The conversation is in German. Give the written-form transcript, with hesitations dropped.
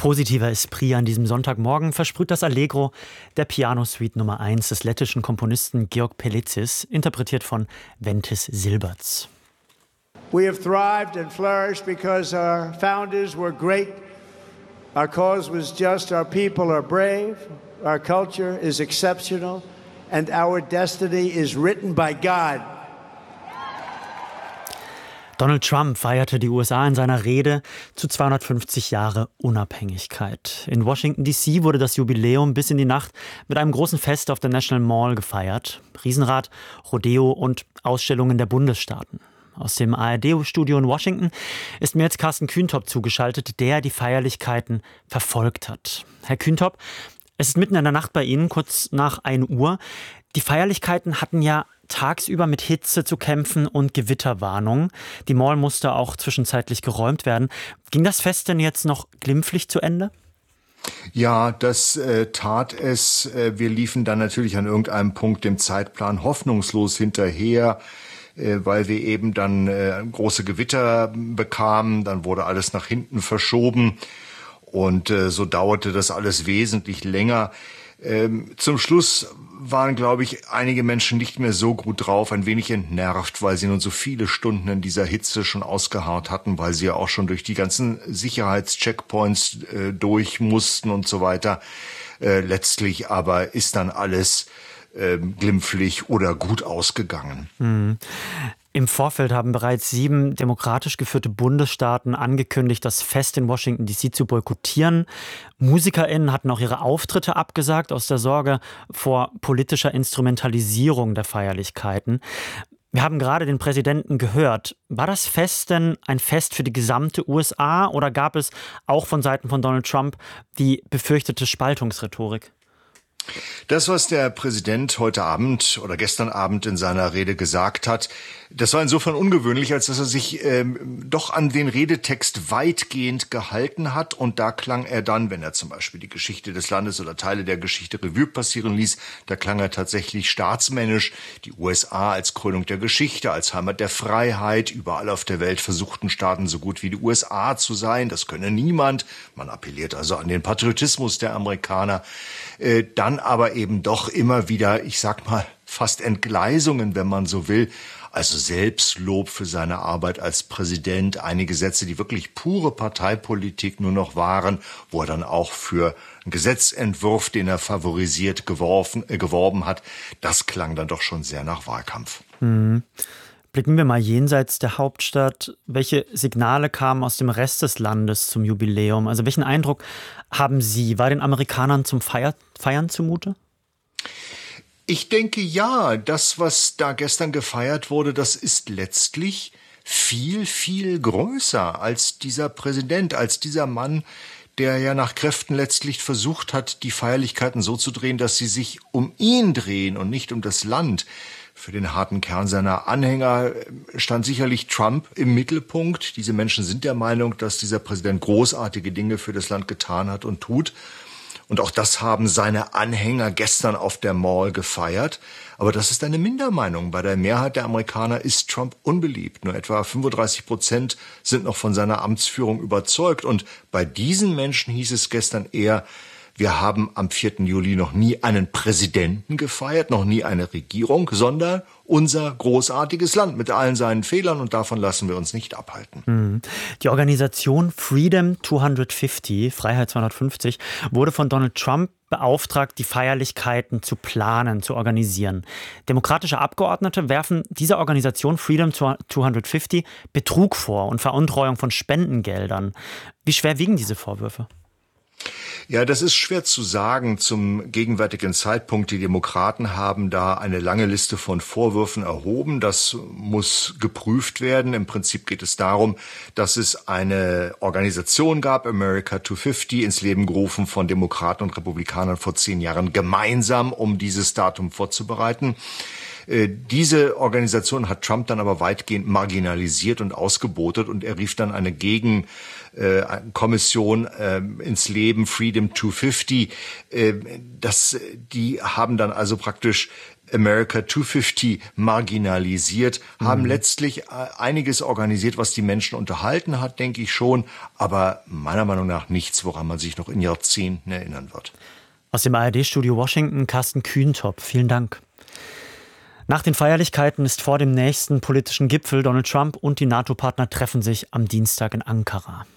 Positiver Esprit an diesem Sonntagmorgen versprüht das Allegro der Piano-Suite Nummer 1 des lettischen Komponisten Georg Pelitzis, interpretiert von Ventis Silberts. We have thrived and flourished because our founders were great. Our cause was just, our people are brave, our culture is exceptional, and our destiny is written by God. Donald Trump feierte die USA in seiner Rede zu 250 Jahre Unabhängigkeit. In Washington D.C. wurde das Jubiläum bis in die Nacht mit einem großen Fest auf der National Mall gefeiert. Riesenrad, Rodeo und Ausstellungen der Bundesstaaten. Aus dem ARD-Studio in Washington ist mir jetzt Carsten Kühntop zugeschaltet, der die Feierlichkeiten verfolgt hat. Herr Kühntop, es ist mitten in der Nacht bei Ihnen, kurz nach 1 Uhr. Die Feierlichkeiten hatten ja tagsüber mit Hitze zu kämpfen und Gewitterwarnung. Die Mall musste auch zwischenzeitlich geräumt werden. Ging das Fest denn jetzt noch glimpflich zu Ende? Ja, das tat es. Wir liefen dann natürlich an irgendeinem Punkt dem Zeitplan hoffnungslos hinterher, weil wir eben dann große Gewitter bekamen. Dann wurde alles nach hinten verschoben und so dauerte das alles wesentlich länger. Zum Schluss waren, glaube ich, einige Menschen nicht mehr so gut drauf, ein wenig entnervt, weil sie nun so viele Stunden in dieser Hitze schon ausgeharrt hatten, weil sie ja auch schon durch die ganzen Sicherheitscheckpoints durch mussten und so weiter. Letztlich aber ist dann alles glimpflich oder gut ausgegangen. Mhm. Im Vorfeld haben bereits 7 demokratisch geführte Bundesstaaten angekündigt, das Fest in Washington D.C. zu boykottieren. MusikerInnen hatten auch ihre Auftritte abgesagt aus der Sorge vor politischer Instrumentalisierung der Feierlichkeiten. Wir haben gerade den Präsidenten gehört. War das Fest denn ein Fest für die gesamte USA oder gab es auch von Seiten von Donald Trump die befürchtete Spaltungsrhetorik? Das, was der Präsident heute Abend oder gestern Abend in seiner Rede gesagt hat, das war insofern ungewöhnlich, als dass er sich doch an den Redetext weitgehend gehalten hat. Und da klang er dann, wenn er zum Beispiel die Geschichte des Landes oder Teile der Geschichte Revue passieren ließ, da klang er tatsächlich staatsmännisch. Die USA als Krönung der Geschichte, als Heimat der Freiheit. Überall auf der Welt versuchten Staaten so gut wie die USA zu sein. Das könne niemand. Man appelliert also an den Patriotismus der Amerikaner. Dann aber eben doch immer wieder, ich sag mal, fast Entgleisungen, wenn man so will. Also Selbstlob für seine Arbeit als Präsident, einige Sätze, die wirklich pure Parteipolitik nur noch waren, wo er dann auch für einen Gesetzentwurf, den er favorisiert, geworben hat. Das klang dann doch schon sehr nach Wahlkampf. Mhm. Blicken wir mal jenseits der Hauptstadt. Welche Signale kamen aus dem Rest des Landes zum Jubiläum? Also welchen Eindruck haben Sie? War den Amerikanern zum Feiern zumute? Ich denke ja, das, was da gestern gefeiert wurde, das ist letztlich viel, viel größer als dieser Präsident, als dieser Mann, der ja nach Kräften letztlich versucht hat, die Feierlichkeiten so zu drehen, dass sie sich um ihn drehen und nicht um das Land. Für den harten Kern seiner Anhänger stand sicherlich Trump im Mittelpunkt. Diese Menschen sind der Meinung, dass dieser Präsident großartige Dinge für das Land getan hat und tut. Und auch das haben seine Anhänger gestern auf der Mall gefeiert. Aber das ist eine Mindermeinung. Bei der Mehrheit der Amerikaner ist Trump unbeliebt. Nur etwa 35% sind noch von seiner Amtsführung überzeugt. Und bei diesen Menschen hieß es gestern eher, wir haben am 4. Juli noch nie einen Präsidenten gefeiert, noch nie eine Regierung, sondern unser großartiges Land mit allen seinen Fehlern, und davon lassen wir uns nicht abhalten. Die Organisation Freedom 250, Freiheit 250, wurde von Donald Trump beauftragt, die Feierlichkeiten zu planen, zu organisieren. Demokratische Abgeordnete werfen dieser Organisation Freedom 250 Betrug vor und Veruntreuung von Spendengeldern. Wie schwer wiegen diese Vorwürfe? Ja, das ist schwer zu sagen zum gegenwärtigen Zeitpunkt. Die Demokraten haben da eine lange Liste von Vorwürfen erhoben. Das muss geprüft werden. Im Prinzip geht es darum, dass es eine Organisation gab, America 250, ins Leben gerufen von Demokraten und Republikanern vor 10 Jahren gemeinsam, um dieses Datum vorzubereiten. Diese Organisation hat Trump dann aber weitgehend marginalisiert und ausgebotet und er rief dann eine Gegenkommission ins Leben, Freedom 250. Die haben dann also praktisch America 250 marginalisiert, haben letztlich einiges organisiert, was die Menschen unterhalten hat, denke ich schon, aber meiner Meinung nach nichts, woran man sich noch in Jahrzehnten erinnern wird. Aus dem ARD-Studio Washington, Carsten Kühntop, vielen Dank. Nach den Feierlichkeiten ist vor dem nächsten politischen Gipfel. Donald Trump und die NATO-Partner treffen sich am Dienstag in Ankara.